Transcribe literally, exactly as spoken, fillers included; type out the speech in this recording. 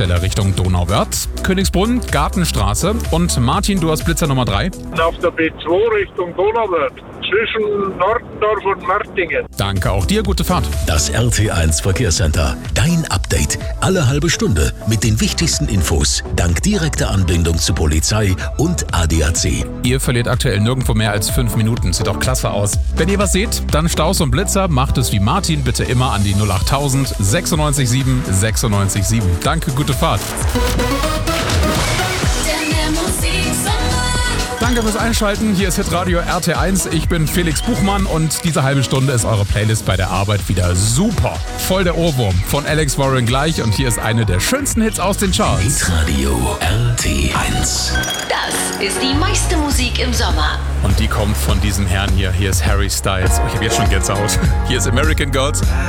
Tankstelle Richtung Donauwörth, Königsbrunn, Gartenstraße und Martin, du hast Blitzer Nummer drei. Auf der B zwei Richtung Donauwörth, zwischen Nordendorf und Martingen. Danke auch dir, gute Fahrt. Das R T eins Verkehrscenter. Dein Update. Alle halbe Stunde mit den wichtigsten Infos. Dank direkter Anbindung zu Polizei und A D A C. Ihr verliert aktuell nirgendwo mehr als fünf Minuten. Sieht auch klasse aus. Wenn ihr was seht, dann Staus und Blitzer, macht es wie Martin bitte immer an die null achttausend sechsundneunzig sieben sechsundneunzig sieben. Danke, gute Fahrt. Danke fürs Einschalten. Hier ist Hitradio R T eins. Ich bin Felix Buchmann und diese halbe Stunde ist eure Playlist bei der Arbeit wieder super. Voll der Ohrwurm von Alex Warren gleich und hier ist eine der schönsten Hits aus den Charts. Hitradio R T eins. Das ist die meiste Musik im Sommer. Und die kommt von diesem Herrn hier. Hier ist Harry Styles. Oh, ich habe jetzt schon Gänsehaut. Hier ist American Girls.